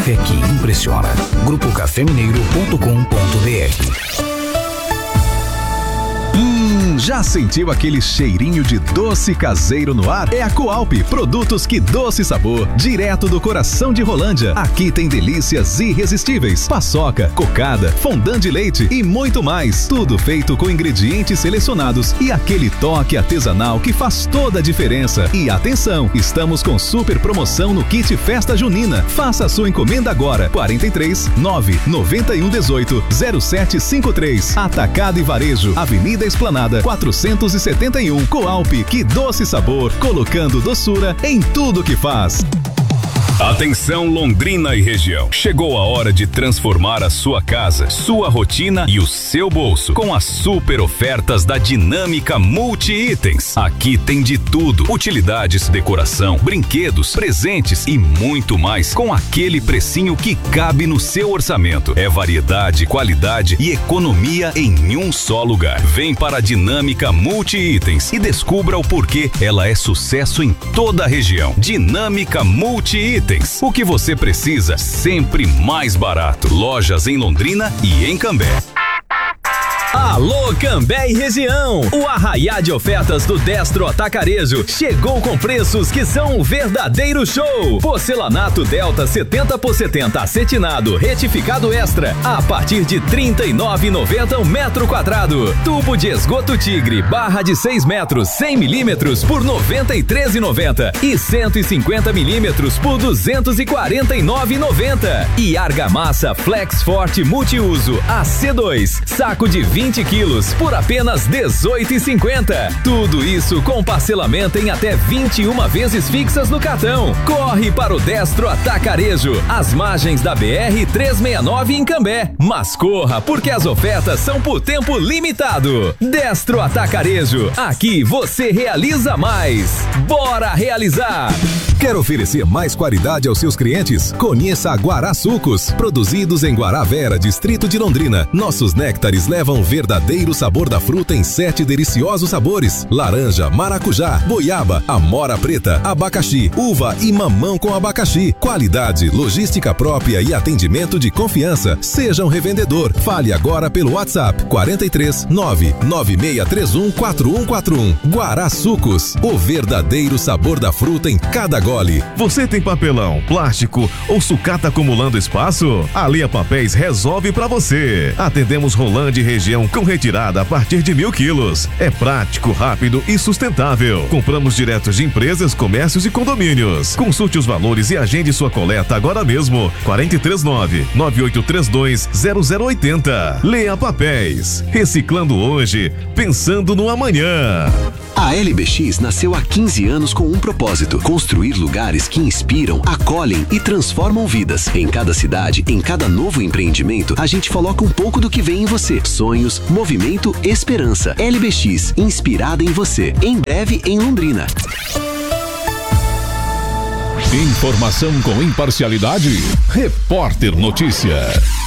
café que impressiona. grupocafemineiro.com.br. Já sentiu aquele cheirinho de doce caseiro no ar? É a Coalp, produtos que doce sabor, direto do coração de Rolândia. Aqui tem delícias irresistíveis, paçoca, cocada, fondant de leite e muito mais. Tudo feito com ingredientes selecionados e aquele toque artesanal que faz toda a diferença. E atenção, estamos com super promoção no kit Festa Junina. Faça a sua encomenda agora. 43 991 18 0753. Atacado e Varejo, Avenida Esplanada 471. Coalp, que doce sabor, colocando doçura em tudo que faz. Atenção Londrina e região. Chegou a hora de transformar a sua casa, sua rotina e o seu bolso com as super ofertas da Dinâmica Multi-Itens. Aqui tem de tudo: utilidades, decoração, brinquedos, presentes e muito mais com aquele precinho que cabe no seu orçamento. É variedade, qualidade e economia em um só lugar. Vem para a Dinâmica Multi-Itens e descubra o porquê ela é sucesso em toda a região. Dinâmica Multi-Itens. O que você precisa, sempre mais barato. Lojas em Londrina e em Cambé. Alô Cambé e região, o arraiá de ofertas do Destro Atacarejo chegou com preços que são um verdadeiro show. Porcelanato Delta 70x70 acetinado retificado extra a partir de R$ 39,90 o metro quadrado. Tubo de esgoto Tigre barra de 6 metros 100 milímetros por R$ 93,90 e 150 milímetros por R$ 249,90. E argamassa Flex Forte Multiuso AC2 saco de 20 quilos por apenas R$ 18,50. Tudo isso com parcelamento em até 21 vezes fixas no cartão. Corre para o Destro Atacarejo, às margens da BR-369 em Cambé. Mas corra, porque as ofertas são por tempo limitado. Destro Atacarejo, aqui você realiza mais. Bora realizar! Quer oferecer mais qualidade aos seus clientes? Conheça a Guará Sucos, produzidos em Guaravera, distrito de Londrina. Nossos néctares levam verdadeiro sabor da fruta em 7 deliciosos sabores: laranja, maracujá, goiaba, amora preta, abacaxi, uva e mamão com abacaxi. Qualidade, logística própria e atendimento de confiança. Seja um revendedor. Fale agora pelo WhatsApp 43 99631 4141. Guará Sucos, o verdadeiro sabor da fruta em cada gole. Você tem papelão, plástico ou sucata acumulando espaço? A Lea Papéis resolve pra você. Atendemos Rolândia e região com retirada a partir de 1.000 quilos. É prático, rápido e sustentável. Compramos direto de empresas, comércios e condomínios. Consulte os valores e agende sua coleta agora mesmo. 439-9832-0080. Lea Papéis. Reciclando hoje, pensando no amanhã. A LBX nasceu há 15 anos com um propósito: construir lugares que inspiram, acolhem e transformam vidas. Em cada cidade, em cada novo empreendimento, a gente coloca um pouco do que vem em você. Sonhos, movimento, esperança. LBX, inspirada em você. Em breve em Londrina. Informação com imparcialidade. Repórter Notícia.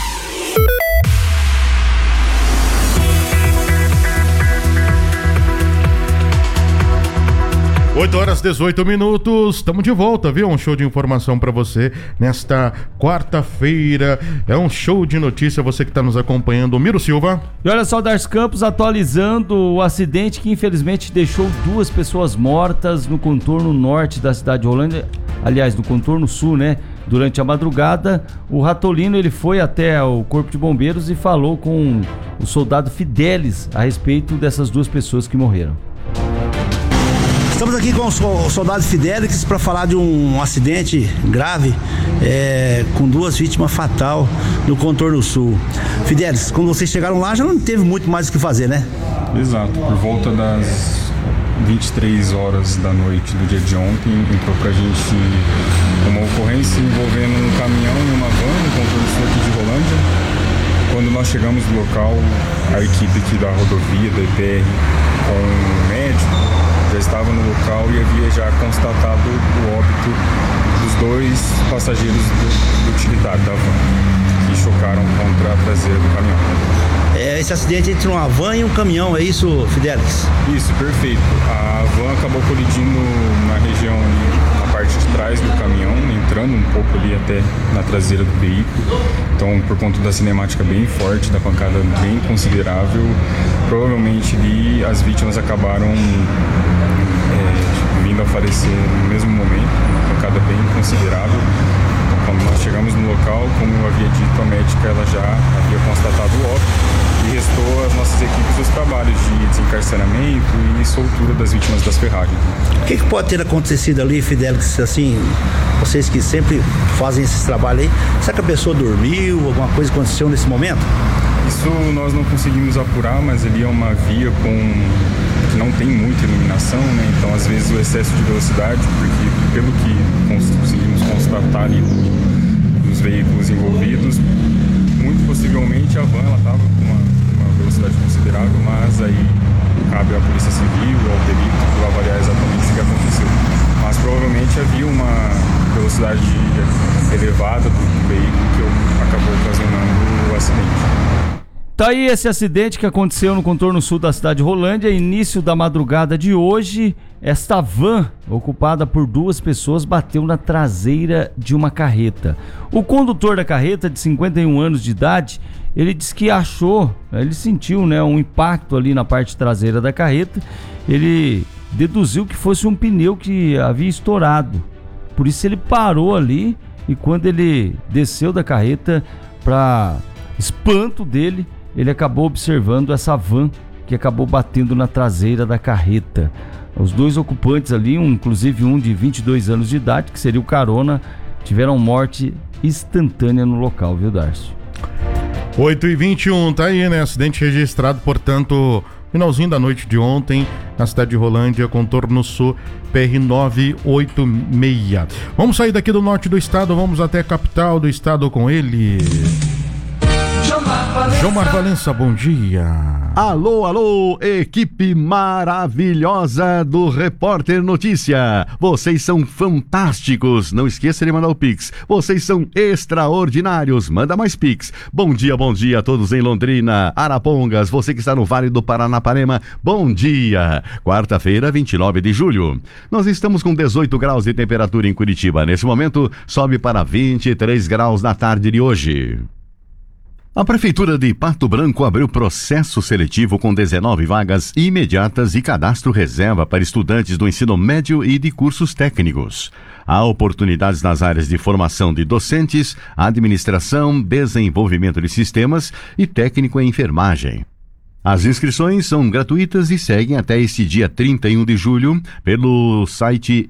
8h18. Estamos de volta, viu? Um show de informação para você nesta quarta-feira. É um show de notícia, você que está nos acompanhando. Miro Silva. E olha só, Darcy Campos atualizando o acidente que infelizmente deixou 2 pessoas mortas no contorno norte da cidade de Rolândia. Aliás, no contorno sul, né? Durante a madrugada, o Ratolino ele foi até o Corpo de Bombeiros e falou com o soldado Fidelis a respeito dessas 2 pessoas que morreram. Estamos aqui com o soldado Fidelix para falar de um acidente grave com 2 vítimas fatais no contorno sul. Fidelix, quando vocês chegaram lá já não teve muito mais o que fazer, né? Exato, por volta das 23 horas da noite do dia de ontem entrou pra gente uma ocorrência envolvendo um caminhão e uma van no contorno sul aqui de Rolândia. Quando nós chegamos no local, a equipe aqui da rodovia, da EPR, com um médico, já estava no local e havia já constatado o óbito dos 2 passageiros do utilitário da van, que chocaram contra a traseira do caminhão. Esse acidente entre uma van e um caminhão, é isso, Fidelix? Isso, perfeito. A van acabou colidindo na região ali, na parte parte de trás do caminhão, entrando um pouco ali até na traseira do veículo. Então, por conta da cinemática bem forte, da pancada bem considerável, provavelmente ali as vítimas acabaram vindo a falecer no mesmo momento, uma pancada bem considerável. Então, quando nós chegamos no local, como eu havia dito, a médica ela já havia constatado o óbito e restou às nossas equipes os trabalhos de desencarceramento e soltura das vítimas das ferragens. O que pode ter acontecido ali, Fidelix, assim, vocês que sempre fazem esses trabalhos aí, será que a pessoa dormiu, alguma coisa aconteceu nesse momento? Isso nós não conseguimos apurar, mas ali é uma via que não tem muita iluminação, né? Então às vezes o excesso de velocidade, porque pelo que conseguimos constatar ali nos veículos envolvidos, muito possivelmente a van estava com uma velocidade considerável, mas aí cabe à Polícia Civil, ao perito, avaliar exatamente o que aconteceu. Mas provavelmente havia uma velocidade elevada do veículo que acabou ocasionando o acidente. Tá aí esse acidente que aconteceu no contorno sul da cidade de Rolândia, início da madrugada de hoje. Esta van, ocupada por 2 pessoas, bateu na traseira de uma carreta. O condutor da carreta, de 51 anos de idade, ele disse que ele sentiu, né, um impacto ali na parte traseira da carreta. Ele deduziu que fosse um pneu que havia estourado. Por isso ele parou ali e quando ele desceu da carreta, para espanto dele, ele acabou observando essa van que acabou batendo na traseira da carreta. Os 2 ocupantes ali, inclusive um de 22 anos de idade, que seria o carona, tiveram morte instantânea no local, viu, Darcio? 8h21, tá aí, né? Acidente registrado, portanto, finalzinho da noite de ontem, na cidade de Rolândia, contorno sul, PR-986. Vamos sair daqui do norte do estado, vamos até a capital do estado com ele. Jomar Valença, bom dia. Alô, alô, equipe maravilhosa do Repórter Notícia. Vocês são fantásticos. Não esqueça de mandar o Pix. Vocês são extraordinários. Manda mais Pix. Bom dia a todos em Londrina, Arapongas, você que está no Vale do Paranapanema. Bom dia. Quarta-feira, 29 de julho. Nós estamos com 18 graus de temperatura em Curitiba. Nesse momento, sobe para 23 graus na tarde de hoje. A Prefeitura de Pato Branco abriu processo seletivo com 19 vagas imediatas e cadastro reserva para estudantes do ensino médio e de cursos técnicos. Há oportunidades nas áreas de formação de docentes, administração, desenvolvimento de sistemas e técnico em enfermagem. As inscrições são gratuitas e seguem até este dia 31 de julho pelo site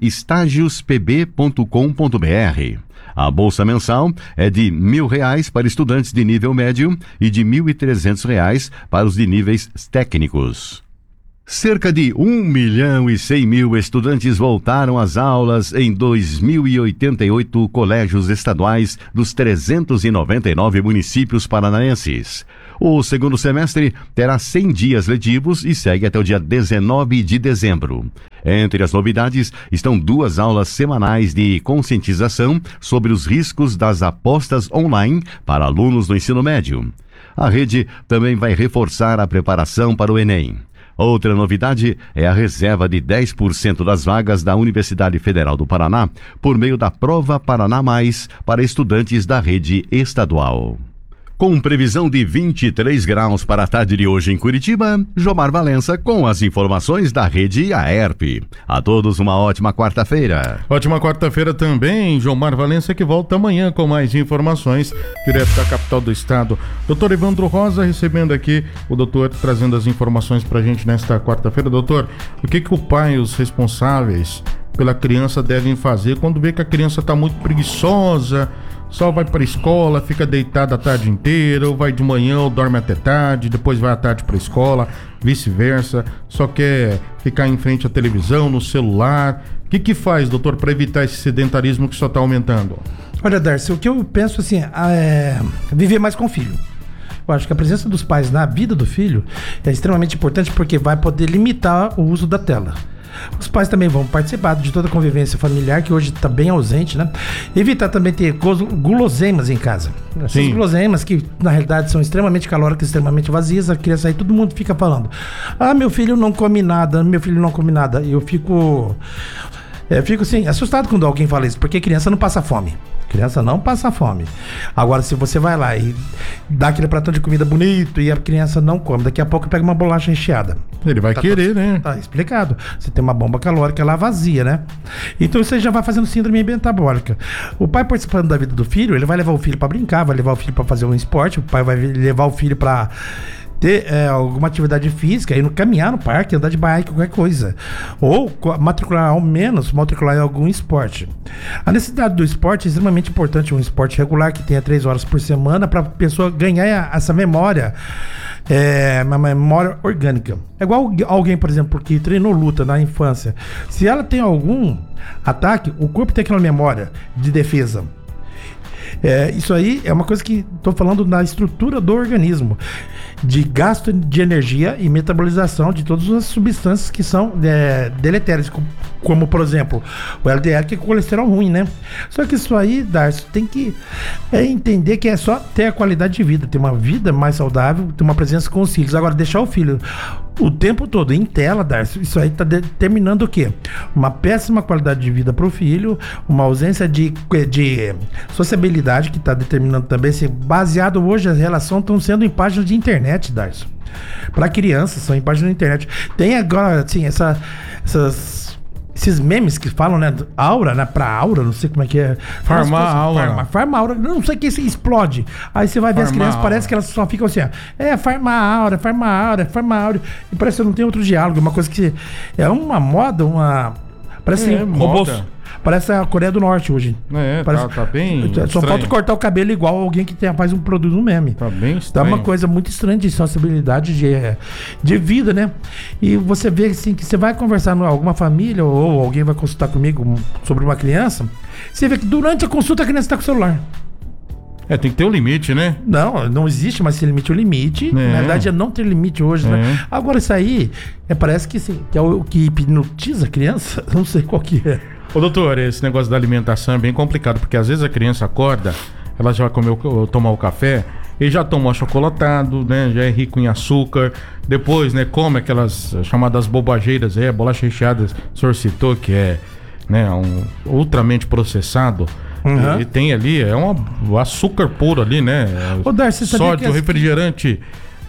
estagios.pb.com.br. A bolsa mensal é de R$1.000 para estudantes de nível médio e de R$1.300 para os de níveis técnicos. Cerca de 1.100.000 estudantes voltaram às aulas em 2.088 colégios estaduais dos 399 municípios paranaenses. O segundo semestre terá 100 dias letivos e segue até o dia 19 de dezembro. Entre as novidades estão 2 aulas semanais de conscientização sobre os riscos das apostas online para alunos do ensino médio. A rede também vai reforçar a preparação para o Enem. Outra novidade é a reserva de 10% das vagas da Universidade Federal do Paraná por meio da Prova Paraná Mais para estudantes da rede estadual. Com previsão de 23 graus para a tarde de hoje em Curitiba, Jomar Valença com as informações da rede AERP. A todos uma ótima quarta-feira. Ótima quarta-feira também, Jomar Valença, que volta amanhã com mais informações direto da capital do estado. Doutor Evandro Rosa recebendo aqui o doutor, trazendo as informações pra gente nesta quarta-feira. Doutor, o que o pai e os responsáveis pela criança devem fazer quando vê que a criança está muito preguiçosa, só vai para a escola, fica deitada a tarde inteira, ou vai de manhã ou dorme até tarde, depois vai à tarde para a escola, vice-versa, só quer ficar em frente à televisão, no celular. O que faz, doutor, para evitar esse sedentarismo que só está aumentando? Olha, Darcy, o que eu penso assim, é viver mais com o filho. Eu acho que a presença dos pais na vida do filho é extremamente importante porque vai poder limitar o uso da tela. Os pais também vão participar de toda a convivência familiar, que hoje está bem ausente, né? Evitar também ter guloseimas em casa. Essas guloseimas que, na realidade, são extremamente calóricas, extremamente vazias. A criança aí, todo mundo fica falando: ah, meu filho não come nada, meu filho não come nada. Eu fico Fico assim, assustado quando alguém fala isso, porque criança não passa fome. Criança não passa fome. Agora, se você vai lá e dá aquele pratão de comida bonito e a criança não come, daqui a pouco pega uma bolacha recheada. Ele vai querer, né? Tá explicado. Você tem uma bomba calórica lá vazia, né? Então você já vai fazendo síndrome metabólica. O pai participando da vida do filho, ele vai levar o filho pra brincar, vai levar o filho pra fazer um esporte, o pai vai levar o filho pra ter alguma atividade física, ir caminhar no parque, andar de bike, qualquer coisa. Ou matricular ao menos, matricular em algum esporte. A necessidade do esporte é extremamente importante, um esporte regular que tenha 3 horas por semana para a pessoa ganhar essa memória, uma memória orgânica. É igual alguém, por exemplo, que treinou luta na infância. Se ela tem algum ataque, o corpo tem aquela memória de defesa. Isso aí é uma coisa que estou falando na estrutura do organismo, de gasto de energia e metabolização de todas as substâncias que são deletérias, como por exemplo o LDL, que é colesterol ruim, né? Só que isso aí, Darcio, tem que entender que é só ter a qualidade de vida, ter uma vida mais saudável, ter uma presença com os filhos. Agora, deixar o filho o tempo todo em tela, Darcio, isso aí está determinando o quê? Uma péssima qualidade de vida para o filho, uma ausência de sociabilidade, que está determinando também, se baseado hoje, as relações estão sendo em páginas de internet, Darcio. Para crianças, são em páginas de internet. Tem agora, assim, esses memes que falam, né? Aura, né? Pra aura, não sei como é que é. Farmar aura. Farmar aura, não sei o que, explode. Aí você vai ver as crianças, parece que elas só ficam assim, farmar aura, farmar aura, farmar aura. E parece que não tem outro diálogo, uma coisa que é uma moda, parece robôs. Parece a Coreia do Norte hoje. Parece, tá bem só estranho. falta cortar o cabelo igual alguém que faz produz um meme. Tá bem estranho. Tá uma coisa muito estranha de sensibilidade de vida, né? E você vê assim, que você vai conversar com alguma família ou alguém vai consultar comigo sobre uma criança, você vê que durante a consulta a criança está com o celular. Tem que ter um limite, né? Não existe mais esse limite. O limite, na verdade, é não ter limite hoje, né? Agora, isso aí, parece que, sim, que é o que hipnotiza a criança. Não sei qual que é. Ô doutor, esse negócio da alimentação é bem complicado, porque às vezes a criança acorda, ela já vai tomar o café, e já tomou achocolatado, né? Já é rico em açúcar. Depois, né, come aquelas chamadas bobageiras, bolacha recheada, o senhor citou, que é, né, um ultramente processado. E tem ali, um açúcar puro ali, né? Ô, Darcy, você sabia sódio, refrigerante.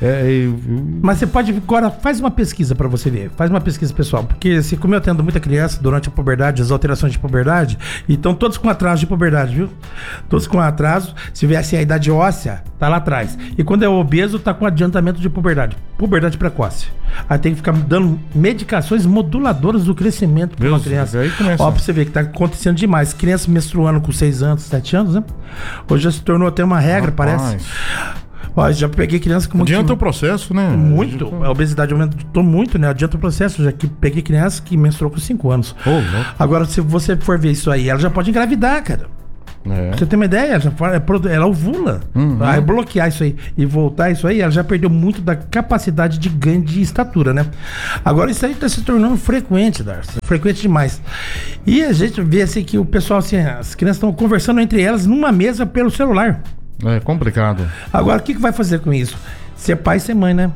Mas você pode agora, faz uma pesquisa pra você ver. Faz uma pesquisa, pessoal. Porque como eu atendo muita criança durante a puberdade, as alterações de puberdade, e estão todos com atraso de puberdade, viu? Todos com atraso. Se vier assim, a idade óssea, tá lá atrás. E quando é obeso, tá com adiantamento de puberdade. Puberdade precoce. Aí tem que ficar dando medicações moduladoras do crescimento pra uma criança. Aí começa. Ó, pra você ver que tá acontecendo demais. Criança menstruando com 6 anos, 7 anos, né? Hoje já se tornou até uma regra, parece. Ó, já peguei criança com adianta o processo, né? Muito. A obesidade aumentou muito, né? Adianta o processo. Já que peguei criança que menstruou com 5 anos. Agora, se você for ver isso aí, ela já pode engravidar, cara. Você tem uma ideia? Ela ovula. Aí bloquear isso aí e voltar isso aí, ela já perdeu muito da capacidade de ganho de estatura, né? Agora isso aí tá se tornando frequente, Darcy. Frequente demais. E a gente vê assim que o pessoal, assim, as crianças estão conversando entre elas numa mesa pelo celular. É complicado. Agora, o que vai fazer com isso? Ser pai e ser mãe, né?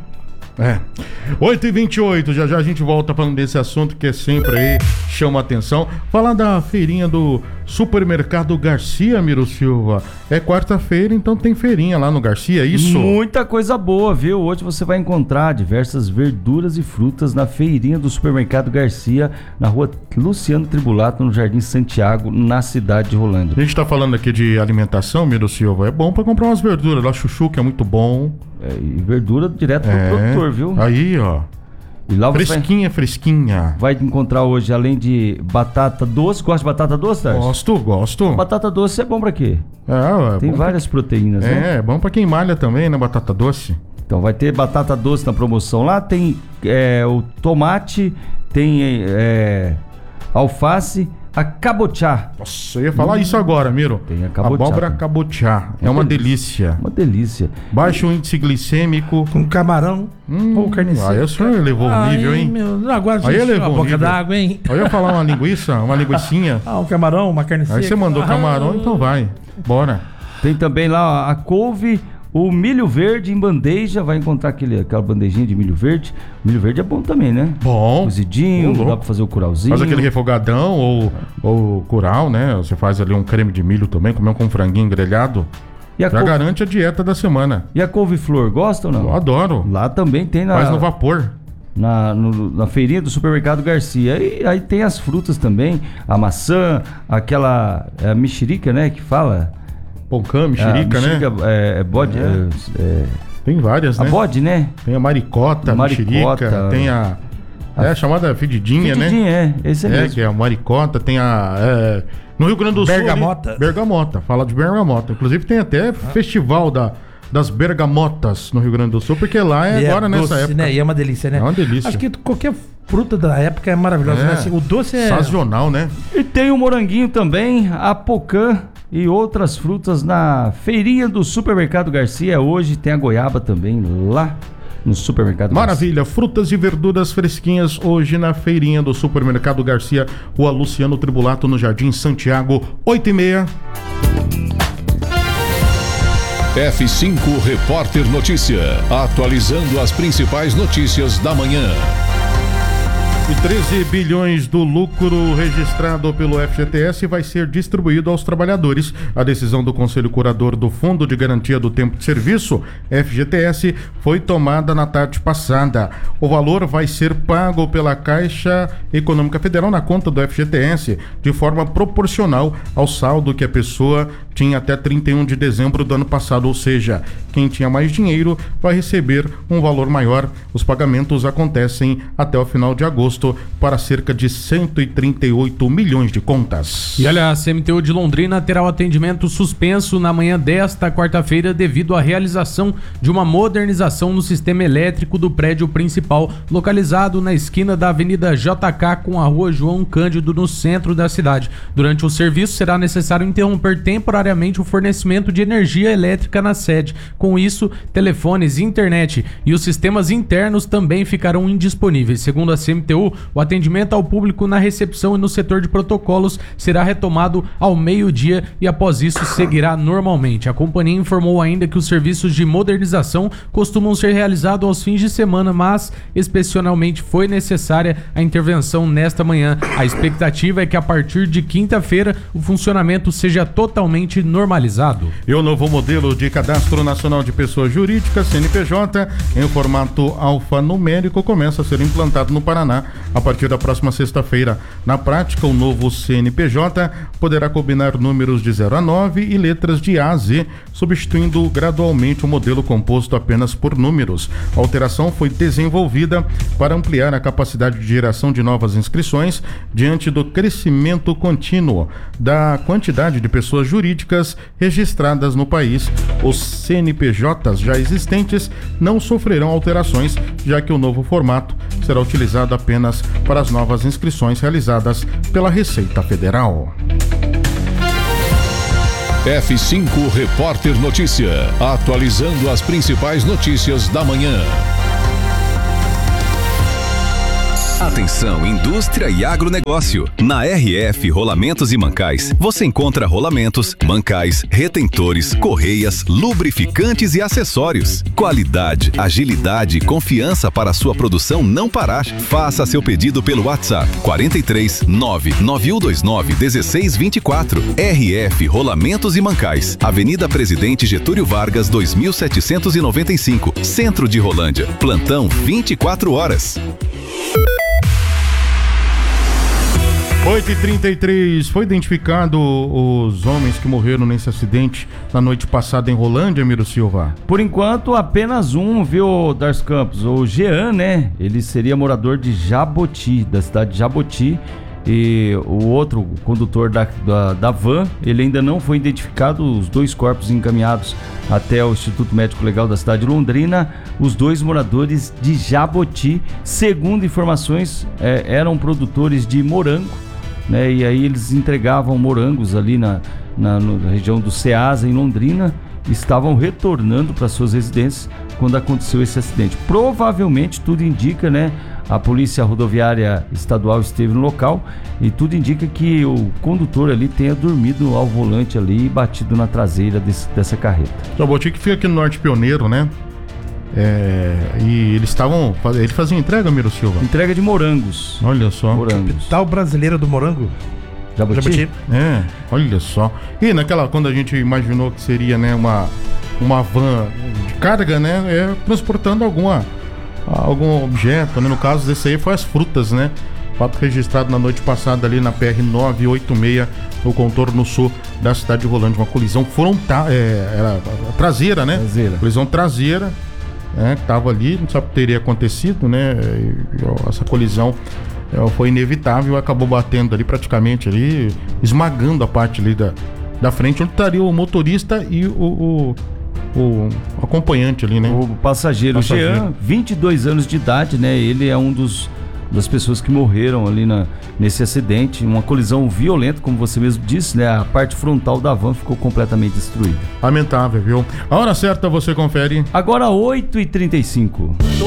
8h28, já a gente volta falando desse assunto que sempre aí chama a atenção. Falar da feirinha do Supermercado Garcia, Miro Silva. É quarta-feira, então tem feirinha lá no Garcia, é isso? Muita coisa boa, viu? Hoje você vai encontrar diversas verduras e frutas na feirinha do Supermercado Garcia, na rua Luciano Tribulato, no Jardim Santiago, na cidade de Rolândia. A gente tá falando aqui de alimentação, Miro Silva. É bom pra comprar umas verduras lá, chuchu, que é muito bom. E verdura direto pro produtor, viu? Aí, ó. E lá você fresquinha. Vai encontrar hoje, além de batata doce. Gosta de batata doce, Darcy? Gosto. Batata doce é bom pra quê? Tem várias proteínas, né? É bom pra quem malha também, né? Batata doce. Então vai ter batata doce na promoção. Lá tem o tomate, tem alface, a cabotiá. Nossa, eu ia falar isso agora, Miro. Tem a cabotiá. Abóbora cabotiá. É uma delícia. Uma delícia. Baixo índice glicêmico. Com camarão ou carne seca. Aí o senhor elevou o nível, hein? Agora aí elevou a boca d'água, hein? Aí eu ia falar uma linguiça, uma linguicinha. Um camarão, uma carne seca. Aí você mandou camarão, então vai. Bora. Tem também lá a couve, O milho verde em bandeja, vai encontrar aquela bandejinha de milho verde. Milho verde é bom também, né? Bom. Cozidinho, dá pra fazer o curauzinho. Faz aquele refogadão ou curau, né? Você faz ali um creme de milho também, comer com franguinho grelhado. Já garante a dieta da semana. E a couve-flor, gosta ou não? Eu adoro. Lá também tem Faz no vapor. Na feirinha do Supermercado Garcia. Aí tem as frutas também, a maçã, aquela mexerica, né? Que fala... Pocã, mexerica, né? Bode. Tem várias, né? A bode, né? Tem a maricota, mexerica, tem a chamada fedidinha, né? Fedidinha, esse mesmo. Que é a maricota, tem a... no Rio Grande do Sul... Bergamota. Fala de bergamota. Inclusive tem até festival das bergamotas no Rio Grande do Sul, porque lá agora doce, nessa época. Né? E é uma delícia, né? É uma delícia. Acho que qualquer fruta da época é maravilhosa, né? Assim, o doce é... sazonal, né? E tem o moranguinho também, a pocã e outras frutas na feirinha do Supermercado Garcia. Hoje tem a goiaba também lá no Supermercado Maravilha, Garcia. Frutas e verduras fresquinhas hoje na feirinha do Supermercado Garcia, Rua Luciano Tribulato, no Jardim Santiago, 8h30. F5 Repórter Notícia, atualizando as principais notícias da manhã. E 13 bilhões do lucro registrado pelo FGTS vai ser distribuído aos trabalhadores. A decisão do Conselho Curador do Fundo de Garantia do Tempo de Serviço, FGTS, foi tomada na tarde passada. O valor vai ser pago pela Caixa Econômica Federal na conta do FGTS, de forma proporcional ao saldo que a pessoa tinha até 31 de dezembro do ano passado, ou seja, quem tinha mais dinheiro vai receber um valor maior. Os pagamentos acontecem até o final de agosto para cerca de 138 milhões de contas. E olha, a CMTU de Londrina terá o atendimento suspenso na manhã desta quarta-feira devido à realização de uma modernização no sistema elétrico do prédio principal, localizado na esquina da Avenida JK com a Rua João Cândido, no centro da cidade. Durante o serviço, será necessário interromper temporariamente o fornecimento de energia elétrica na sede. Com isso, telefones, internet e os sistemas internos também ficarão indisponíveis. Segundo a CMTU, o atendimento ao público na recepção e no setor de protocolos será retomado ao meio-dia e após isso seguirá normalmente. A companhia informou ainda que os serviços de modernização costumam ser realizados aos fins de semana, mas excepcionalmente foi necessária a intervenção nesta manhã. A expectativa é que a partir de quinta-feira o funcionamento seja totalmente normalizado. E o novo modelo de Cadastro Nacional de Pessoas Jurídicas, CNPJ, em formato alfanumérico, começa a ser implantado no Paraná a partir da próxima sexta-feira. Na prática, o novo CNPJ poderá combinar números de 0 a 9 e letras de A a Z, substituindo gradualmente o modelo composto apenas por números. A alteração foi desenvolvida para ampliar a capacidade de geração de novas inscrições diante do crescimento contínuo da quantidade de pessoas jurídicas registradas no país. Os CNPJs já existentes não sofrerão alterações, já que o novo formato será utilizado apenas para as novas inscrições realizadas pela Receita Federal. F5 Repórter Notícia, atualizando as principais notícias da manhã. Atenção, indústria e agronegócio. Na RF Rolamentos e Mancais, você encontra rolamentos, mancais, retentores, correias, lubrificantes e acessórios. Qualidade, agilidade e confiança para a sua produção não parar. Faça seu pedido pelo WhatsApp 43 99129 1624. RF Rolamentos e Mancais, Avenida Presidente Getúlio Vargas 2795, Centro de Rolândia. Plantão 24 horas. 8h33, foi identificado os homens que morreram nesse acidente na noite passada em Rolândia, Miro Silva? Por enquanto, apenas um, viu, Darcy Campos? O Jean, né? Ele seria morador de Jaboti, da cidade de Jaboti. E o outro condutor da van, ele ainda não foi identificado. Os dois corpos encaminhados até o Instituto Médico Legal da cidade de Londrina. Os dois moradores de Jaboti, segundo informações, eram produtores de morango, né? E aí eles entregavam morangos ali na região do Ceasa, em Londrina. Estavam retornando para suas residências quando aconteceu esse acidente. Provavelmente, tudo indica, né, A Polícia Rodoviária Estadual esteve no local e tudo indica que o condutor ali tenha dormido ao volante ali e batido na traseira dessa carreta. O Botique fica aqui no Norte Pioneiro, né? E ele fazia entrega, Miro Silva? Entrega de morangos. Olha só. Morangos. Capital brasileira do morango? Jabuti? Olha só. E quando a gente imaginou que seria, né, uma van de carga, né, transportando algum objeto, né? No caso desse aí foi as frutas, né? Fato registrado na noite passada ali na PR-986, no contorno sul da cidade de Rolândia. Uma colisão frontal, era traseira, né? Colisão traseira, né? Que tava ali, não sabe o que teria acontecido, né? Essa colisão foi inevitável, acabou batendo ali praticamente ali, esmagando a parte ali da frente, onde estaria o motorista e o acompanhante ali, né? O passageiro. Jean, 22 anos de idade, né? Ele é das pessoas que morreram ali nesse acidente, uma colisão violenta, como você mesmo disse, né? A parte frontal da van ficou completamente destruída. Lamentável, viu? A hora certa você confere. Agora 8h35.